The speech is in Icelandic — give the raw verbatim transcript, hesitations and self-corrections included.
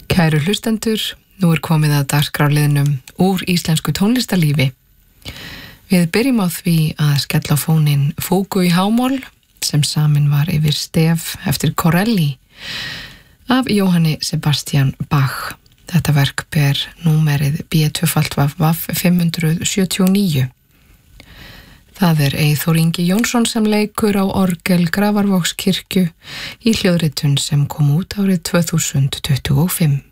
Kæru hlustendur, nú er komið að dagskrárliðnum úr íslensku tónlistarlífi. Við byrjum á því að skella á fóninn Fúgu í hámól sem samin var yfir stef eftir Corelli af Jóhanni Sebastian Bach. Þetta verk ber númerið B tvö V fimm sjö níu. Það er Eyþór Ingi Jónsson sem leikur á orgel Grafarvogskirkju í hljóðritun sem kom út árið tvö þúsund tuttugu og fimm.